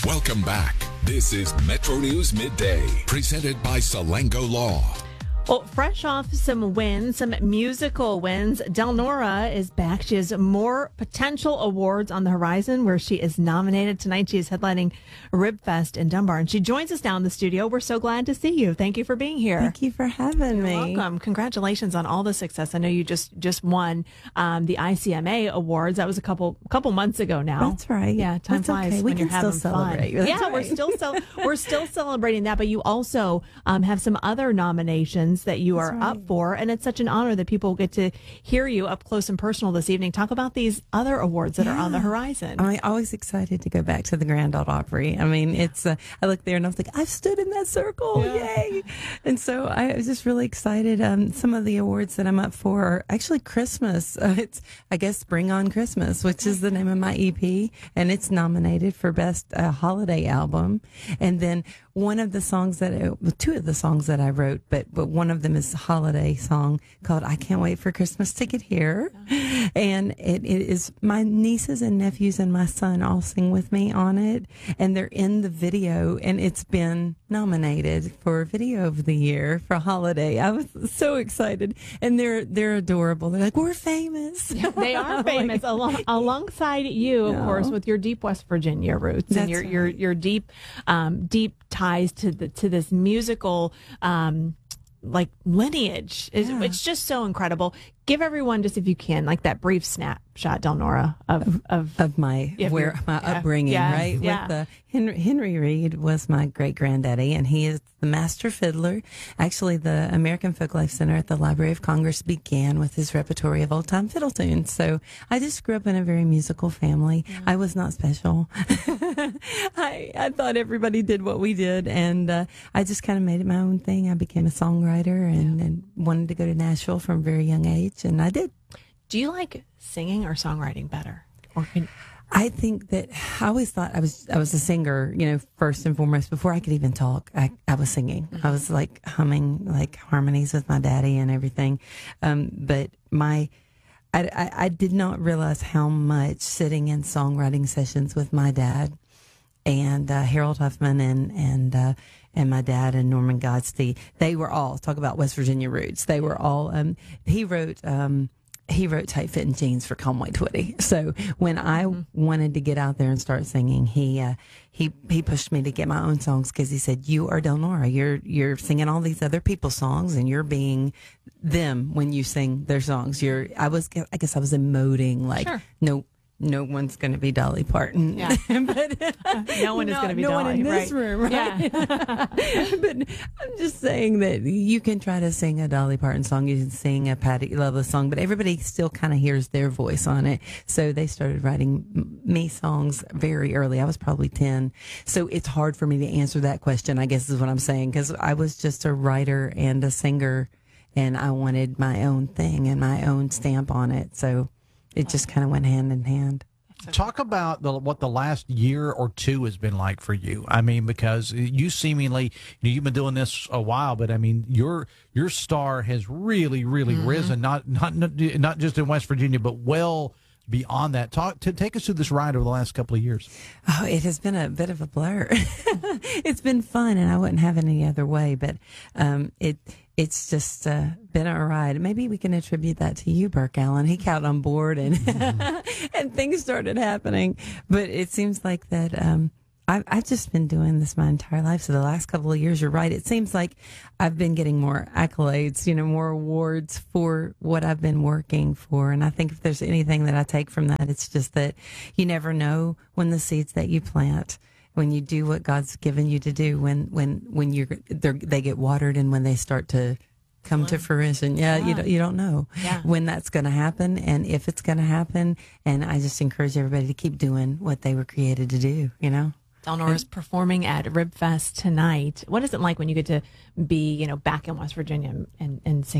Welcome back. This is Metro News Midday, presented by Salango Law. Well, fresh off some wins, some musical wins, Del Nora is back. She has more potential awards on the horizon where she is nominated. Tonight she is headlining Ribfest in Dunbar, and she joins us now in the studio. We're so glad to see you. Thank you for being here. Thank you for having me. You're welcome. Congratulations on all the success. I know you just won the ICMA awards. That was a couple months ago now. That's right. Yeah, time flies okay. when we you're can having still celebrate. fun. That's Yeah, right. we're still celebrating that. But you also have some other nominations that you are up for, and it's such an honor that people get to hear you up close and personal this evening. Talk about these other awards that are on the horizon. I'm always excited to go back to the Grand Ole Opry. I mean, it's I look there and I'm like, I've stood in that circle, yay! And so I was just really excited. Some of the awards that I'm up for are actually Christmas. It's I guess Bring On Christmas, which is the name of my EP, and it's nominated for Best Holiday Album. And then one of the songs two of the songs that I wrote, but one of them is a holiday song called I Can't Wait for Christmas to Get Here. And it is my nieces and nephews and my son all sing with me on it. And they're in the video, and it's been nominated for Video of the Year for holiday. I was so excited. And they're adorable. They're like, we're famous. They are famous alongside you, of course, with your deep West Virginia roots and your deep ties to this musical lineage. It's just so incredible. Give everyone, just if you can, like that brief snapshot, Del Nora, of my upbringing, right? Yeah. With Henry Reed was my great granddaddy, and he is the master fiddler. Actually, the American Folklife Center at the Library of Congress began with his repertory of old time fiddle tunes. So I just grew up in a very musical family. Yeah. I was not special. I thought everybody did what we did, and I just kind of made it my own thing. I became a songwriter and wanted to go to Nashville from a very young age, and I did. Do you like singing or songwriting better? I think that I always thought I was a singer, first and foremost. Before I could even talk, I was singing. Mm-hmm. I was like humming like harmonies with my daddy and everything. But I did not realize how much sitting in songwriting sessions with my dad and Harold Huffman and my dad and Norman Godsty, they were all, talk about West Virginia roots. They were all, he wrote Tight Fitting Jeans for Conway Twitty. So when I wanted to get out there and start singing, he pushed me to get my own songs, because he said, you are Del Nora. You're singing all these other people's songs, and you're being them when you sing their songs. I guess I was emoting like, sure. No one's going to be Dolly Parton. Yeah. But no one is going to be no Dolly. one in this room, right? Yeah. But I'm just saying that you can try to sing a Dolly Parton song, you can sing a Patti Loveless song, but everybody still kind of hears their voice on it. So they started writing me songs very early. I was probably 10. So it's hard for me to answer that question, I guess is what I'm saying, because I was just a writer and a singer, and I wanted my own thing and my own stamp on it. So it just kind of went hand in hand. Talk about what the last year or two has been like for you. I mean, because you seemingly, you've been doing this a while, but I mean, your star has really, really risen. Not just in West Virginia, but well beyond that. Take us through this ride over the last couple of years. Oh, it has been a bit of a blur. It's been fun, and I wouldn't have it any other way. But it's just been a ride. Maybe we can attribute that to you, Burke Allen. He got on board, and and things started happening. But it seems like that I've just been doing this my entire life. So the last couple of years, you're right. It seems like I've been getting more accolades, more awards for what I've been working for. And I think if there's anything that I take from that, it's just that you never know when the seeds that you plant, when you do what God's given you to do, when they get watered and when they start to come to fruition. Yeah. You don't know when that's going to happen and if it's going to happen. And I just encourage everybody to keep doing what they were created to do, Del Nora's performing at Ribfest tonight. What is it like when you get to be, back in West Virginia and singing?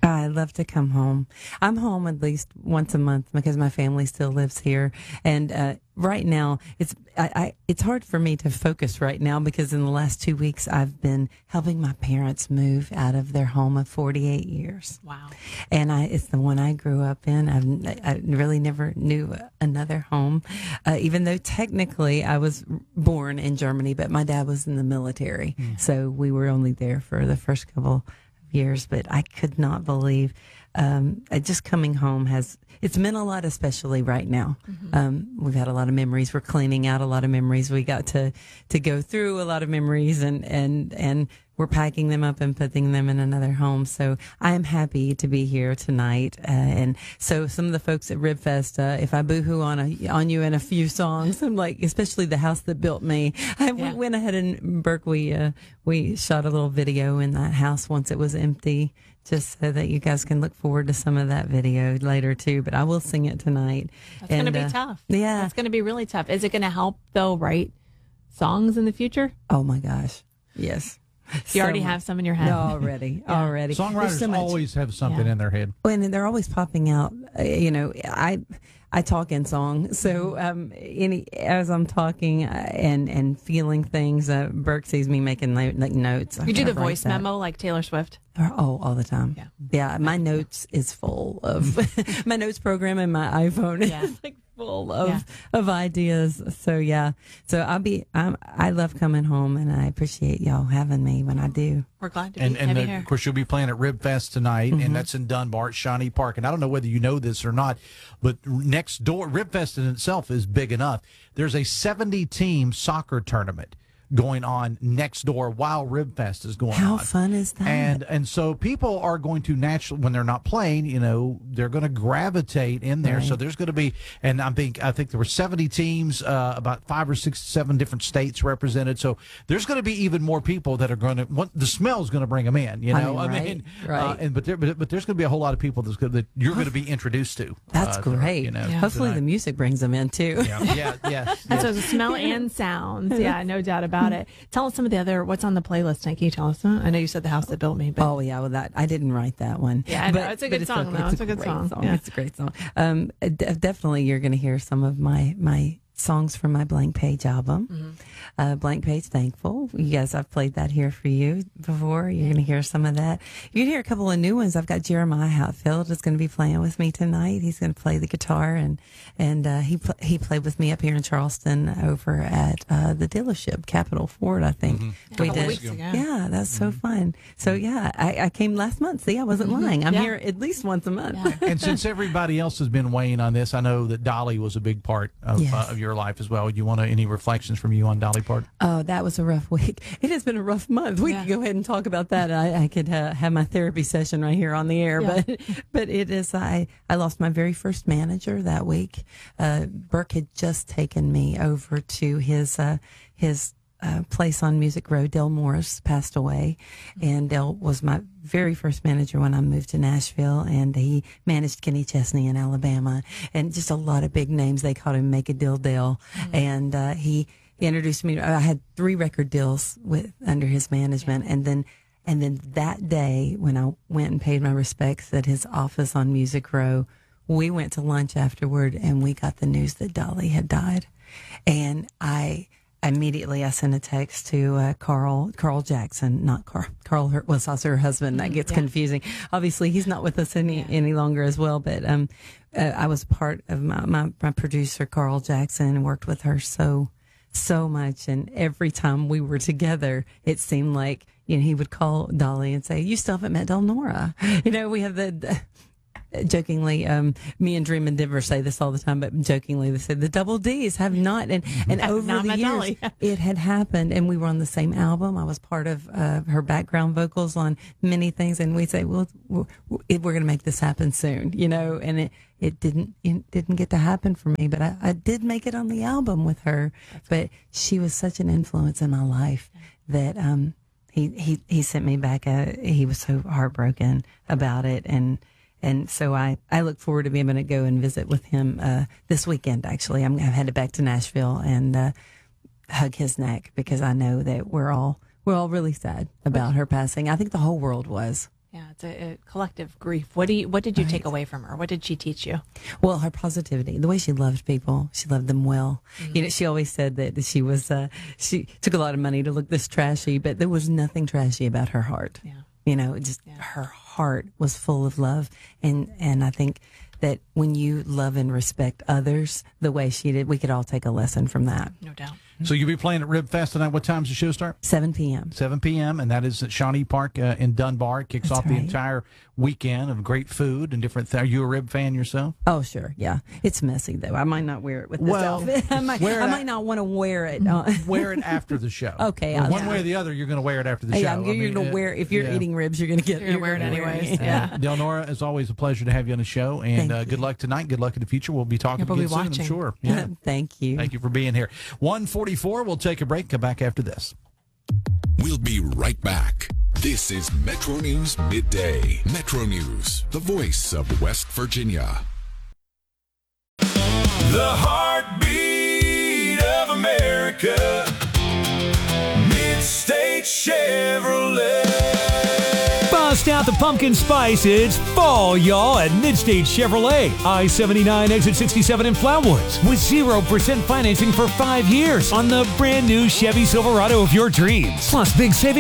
I love to come home. I'm home at least once a month because my family still lives here. And right now, it's hard for me to focus right now because in the last 2 weeks, I've been helping my parents move out of their home of 48 years. Wow. And it's the one I grew up in. I really never knew another home, even though technically I was born in Germany, but my dad was in the military. So we were only there for the first couple years, but I could not believe just coming home it's meant a lot, especially right now. We've had a lot of memories. We're cleaning out a lot of memories. We got to go through a lot of memories and we're packing them up and putting them in another home. So I'm happy to be here tonight. And so some of the folks at RibFest, if I boohoo on you in a few songs, I'm like, especially The House That Built Me. We went ahead and Burke, we shot a little video in that house once it was empty, just so that you guys can look forward to some of that video later too. But I will sing it tonight. That's going to be tough. Yeah. It's going to be really tough. Is it going to help, though, write songs in the future? Oh, my gosh. Yes. You already have some in your head. Already. Songwriters always have something in their head. And they're always popping out. I talk in song, so as I'm talking and feeling things, Burke sees me making notes. You do the voice memo like Taylor Swift? All the time. Yeah. My notes is full of my notes program and my iPhone is like full of ideas. So I love coming home, and I appreciate y'all having me when I do. We're glad to be here. Of course, you'll be playing at RibFest tonight, and that's in Dunbar at Shawnee Park. And I don't know whether you know this or not, but next door, RibFest in itself is big enough. There's a 70-team soccer tournament going on next door while RibFest is going on. How fun is that? And so people are going to naturally, when they're not playing, they're going to gravitate in there. Right. So there's going to be, and I think there were 70 teams, about 5 or 6, 7 different states represented. So there's going to be even more people that are going to. The smell is going to bring them in. Right. But there's going to be a whole lot of people that you're going to be introduced to. That's great. Hopefully the music brings them in too. Yeah. And so the smell and sounds. Yeah, no doubt about it. Tell us some of the other, what's on the playlist, Can you tell us that? I know you said The House That Built Me. But... that I didn't write that one. Yeah, but it's a good song, though. It's a good song. Yeah. It's a great song. Definitely you're going to hear some of my songs from my Blank Page album. Blank Page Thankful. You guys, I've played that here for you before. You're going to hear some of that. You're going to hear a couple of new ones. I've got Jeremiah Hatfield is going to be playing with me tonight. He's going to play the guitar, and he played with me up here in Charleston over at the dealership, Capitol Ford, I think. We did. Yeah, that's so fun. So I came last month. See, I wasn't lying. I'm here at least once a month. Yeah. And since everybody else has been weighing on this, I know that Dolly was a big part of your life as well. You want any reflections from you on Dolly Parton? Oh, that was a rough week. It has been a rough month. We could go ahead and talk about that. I could have my therapy session right here on the air, but it is. I lost my very first manager that week. Burke had just taken me over to his place on Music Row. Del Morris passed away, and Del was my very first manager when I moved to Nashville, and he managed Kenny Chesney in Alabama, and just a lot of big names. They called him Make a Deal Del, and he introduced me. I had 3 record deals under his management, and then that day when I went and paid my respects at his office on Music Row, we went to lunch afterward, and we got the news that Dolly had died, and Immediately, I sent a text to Carl Jackson, not Carl was also her husband. That gets confusing. Obviously, he's not with us any longer as well. But I was part of my producer, Carl Jackson, and worked with her so much. And every time we were together, it seemed like he would call Dolly and say, "You still haven't met Del Nora." We have the jokingly, me and Dream and Denver say this all the time, but jokingly they said the double D's have not, and over the years it had happened, and we were on the same album. I was part of her background vocals on many things, and we say, well, we're going to make this happen soon, and it didn't get to happen for me, but I did make it on the album with her. But she was such an influence in my life that he sent me back. He was so heartbroken about it, and so I look forward to being able to go and visit with him this weekend. Actually, I'm headed back to Nashville and hug his neck, because I know that we're all really sad about her passing. I think the whole world was. Yeah, it's a collective grief. What did you take away from her? What did she teach you? Well, her positivity, the way she loved people, she loved them well. You know, she always said that she was, she took a lot of money to look this trashy, but there was nothing trashy about her heart. Yeah. You know, her heart was full of love. And I think that when you love and respect others the way she did, we could all take a lesson from that. No doubt. So you'll be playing at Rib Fest tonight. What time's the show start? 7 p.m. 7 p.m. And that is at Shawnee Park in Dunbar. It kicks That's off the right. entire weekend of great food and different things. Are you a rib fan yourself? Oh, sure. Yeah. It's messy, though. I might not wear it with this Well, outfit. I might not want to wear it. Wear it after the show. Okay, Well, I'll- one way or the other, you're going to wear it after the Hey, show. you're going to wear, if you're eating ribs, you're going to You're gonna wear it anyways. Yeah. Delnora, it's always a pleasure to have you on the show. And Thank good luck tonight. Good luck in the future. We'll be talking we'll again be soon, I'm watching. sure. Yeah. Thank you. Thank you for being here. 1:44. We'll take a break. Come back after this. We'll be right back. This is Metro News Midday. Metro News, the voice of West Virginia. The heartbeat of America. Mid-State Chevrolet. Bust out the pumpkin spice. It's fall, y'all, at Mid-State Chevrolet. I-79 exit 67 in Flatwoods with 0% financing for 5 years on the brand new Chevy Silverado of your dreams. Plus big savings